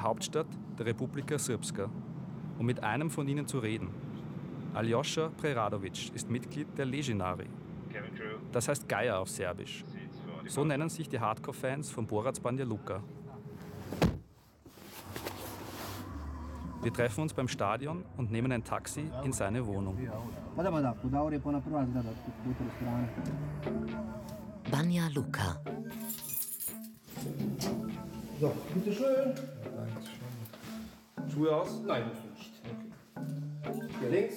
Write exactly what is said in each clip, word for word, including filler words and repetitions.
Hauptstadt der Republika Srpska, um mit einem von ihnen zu reden. Aljoša Preradović ist Mitglied der Legionari. Das heißt Geier auf Serbisch. So nennen sich die Hardcore-Fans von Borac Banja Luka. Wir treffen uns beim Stadion und nehmen ein Taxi in seine Wohnung. Banja Luka. So, bitte schön. Schuhe aus? Nein, musst du nicht. Okay. Hier links.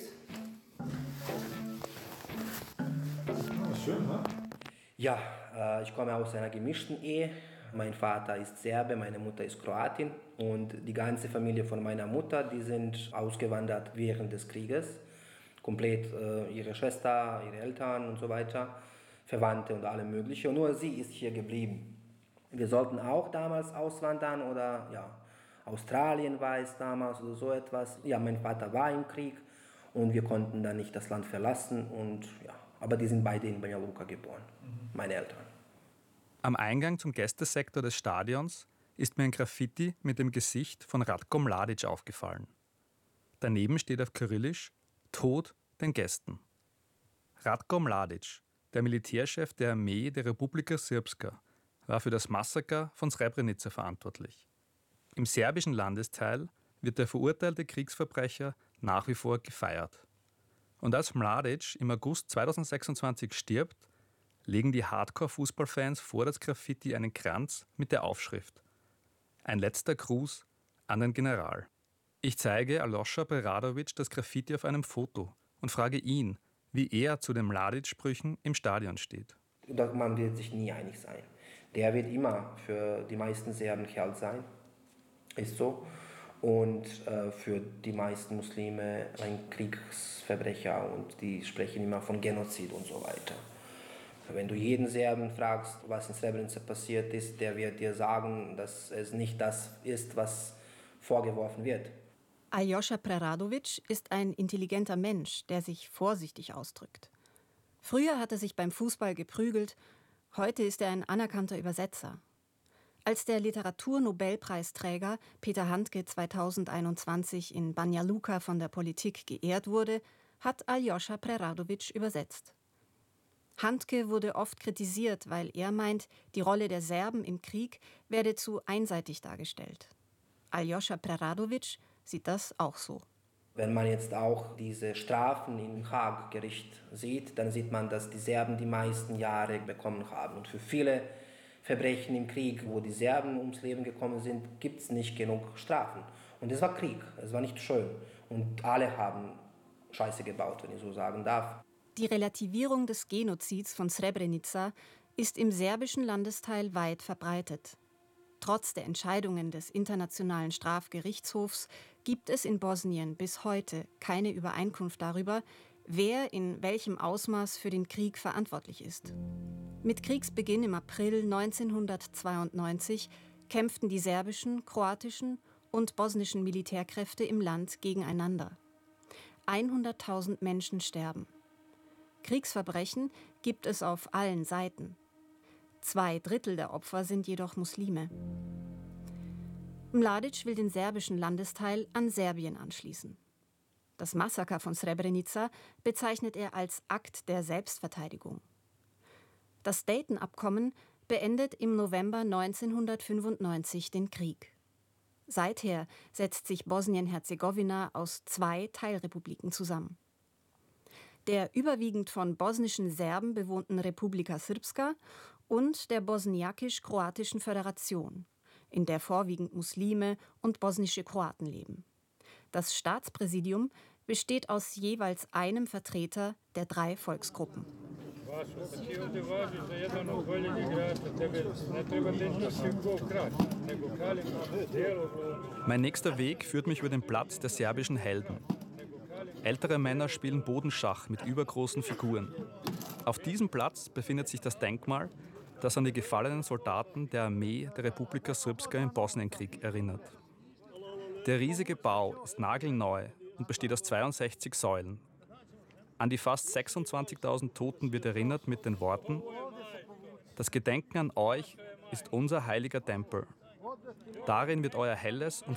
Oh, schön, ne? Ja, äh, ich komme aus einer gemischten Ehe. Mein Vater ist Serbe, meine Mutter ist Kroatin und die ganze Familie von meiner Mutter, die sind ausgewandert während des Krieges. Komplett äh, ihre Schwester, ihre Eltern und so weiter, Verwandte und alle mögliche. Und nur sie ist hier geblieben. Wir sollten auch damals auswandern oder ja, Australien war es damals oder so etwas. Ja, mein Vater war im Krieg und wir konnten dann nicht das Land verlassen. Und, ja, aber die sind beide in Banja Luka geboren, mhm. meine Eltern. Am Eingang zum Gästesektor des Stadions ist mir ein Graffiti mit dem Gesicht von Ratko Mladić aufgefallen. Daneben steht auf Kyrillisch Tod den Gästen. Ratko Mladić, der Militärchef der Armee der Republika Srpska, war für das Massaker von Srebrenica verantwortlich. Im serbischen Landesteil wird der verurteilte Kriegsverbrecher nach wie vor gefeiert. Und als Mladić im August zweitausendsechsundzwanzig stirbt, legen die Hardcore-Fußballfans vor das Graffiti einen Kranz mit der Aufschrift Ein letzter Gruß an den General. Ich zeige Aljoša Preradović das Graffiti auf einem Foto und frage ihn, wie er zu den Mladić-Sprüchen im Stadion steht. Man wird sich nie einig sein. Der wird immer für die meisten Serben Kerl sein, ist so. Und äh, für die meisten Muslime ein Kriegsverbrecher und die sprechen immer von Genozid und so weiter. Wenn du jeden Serben fragst, was in Srebrenica passiert ist, der wird dir sagen, dass es nicht das ist, was vorgeworfen wird. Aljoša Preradović ist ein intelligenter Mensch, der sich vorsichtig ausdrückt. Früher hat er sich beim Fußball geprügelt, heute ist er ein anerkannter Übersetzer. Als der Literaturnobelpreisträger Peter Handke zweitausendeinundzwanzig in Banja Luka von der Politik geehrt wurde, hat Aljoša Preradović übersetzt. Handke wurde oft kritisiert, weil er meint, die Rolle der Serben im Krieg werde zu einseitig dargestellt. Aljoša Preradović sieht das auch so. Wenn man jetzt auch diese Strafen im Haag-Gericht sieht, dann sieht man, dass die Serben die meisten Jahre bekommen haben. Und für viele Verbrechen im Krieg, wo die Serben ums Leben gekommen sind, gibt es nicht genug Strafen. Und es war Krieg, es war nicht schön. Und alle haben Scheiße gebaut, wenn ich so sagen darf. Die Relativierung des Genozids von Srebrenica ist im serbischen Landesteil weit verbreitet. Trotz der Entscheidungen des Internationalen Strafgerichtshofs gibt es in Bosnien bis heute keine Übereinkunft darüber, wer in welchem Ausmaß für den Krieg verantwortlich ist. Mit Kriegsbeginn im April neunzehnhundertzweiundneunzig kämpften die serbischen, kroatischen und bosnischen Militärkräfte im Land gegeneinander. hunderttausend Menschen sterben. Kriegsverbrechen gibt es auf allen Seiten. Zwei Drittel der Opfer sind jedoch Muslime. Mladić will den serbischen Landesteil an Serbien anschließen. Das Massaker von Srebrenica bezeichnet er als Akt der Selbstverteidigung. Das Dayton-Abkommen beendet im November neunzehnhundertfünfundneunzig den Krieg. Seither setzt sich Bosnien-Herzegowina aus zwei Teilrepubliken zusammen. Der überwiegend von bosnischen Serben bewohnten Republika Srpska und der Bosniakisch-Kroatischen Föderation, in der vorwiegend Muslime und bosnische Kroaten leben. Das Staatspräsidium besteht aus jeweils einem Vertreter der drei Volksgruppen. Mein nächster Weg führt mich über den Platz der serbischen Helden. Ältere Männer spielen Bodenschach mit übergroßen Figuren. Auf diesem Platz befindet sich das Denkmal, das an die gefallenen Soldaten der Armee der Republika Srpska im Bosnienkrieg erinnert. Der riesige Bau ist nagelneu und besteht aus zweiundsechzig Säulen. An die fast sechsundzwanzigtausend Toten wird erinnert mit den Worten: Das Gedenken an euch ist unser heiliger Tempel. Darin wird euer helles und